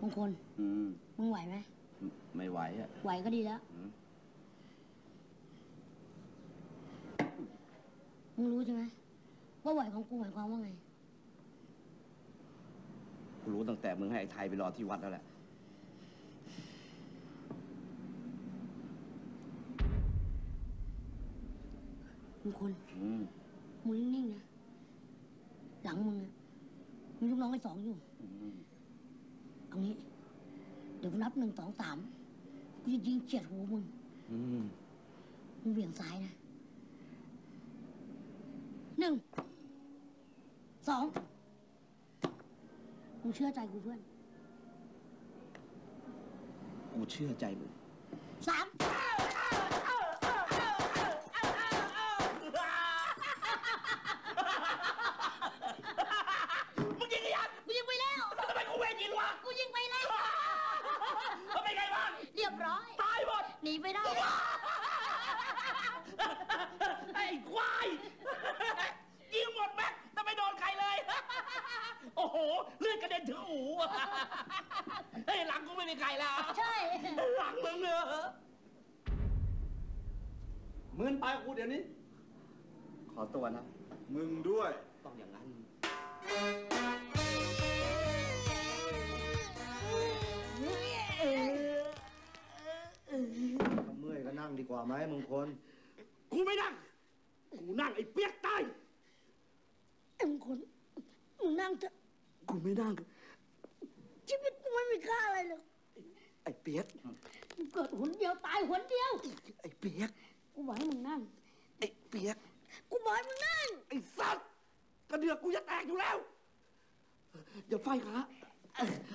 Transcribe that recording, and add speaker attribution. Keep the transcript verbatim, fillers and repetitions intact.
Speaker 1: มงคลอืมมึงไหวไหมไม่ไหวอะไหวก็ดีแล้วมึงรู้ใช่ไหมว่าไหวของกูหมายความว่าไงกูรู้ตั้งแต่มึงให้ไอ้ไทยไปรอที่วัดแล้วแหละมงคลมึงนิ่งๆนะหลังมึงอะมีลูกน้องไอ้สองอยู่เอางี้เดี๋ยวกูนับหนึ่งสองสามกูจะยิงเฉียดหูมึงมึงเบี่ยงซ้ายนะหนึ่งสองมึงเชื่อใจกูเพื่อนกูเชื่อใจมึงสามมึงยิงยังกูยิงไปแล้วทำไมกูไม่ยิงวะกูยิงไปแล้วเขาเป็นไงบ้างเรียบร้อยตายหมดหนีไปได้ไอ้ควายยิงหมดแม็กแต่ไม่โดนใครเลยโอ้โหเลือดกระเด็นถึงหูเฮ้ยหลังกูไม่มีใครแล้วใช่หลังมึงเนอะมึงไปกูเดี๋ยวนี้ขอตัวนะมึงด้วยต้องอย่างนั้นเมื่อยก็นั่งดีกว่าไหมมงคลกูไม่นั่งกูนั่งไอ้เปียกตายไอ้มงคลมึงนั่งเถอะกูไม่นั่งชีวิตกูไม่มีค่าอะไรหรอกไอ้เปียกมึงเกิดหนเดียวตายหนเดียวไอ้เปียกกูบอกให้มึงนั่งไอ้เปียกกูบอกให้มึงนั่งไอ้สัตว์กระเดือกกูจะแตกอยู่แล้วอย่าไฟขา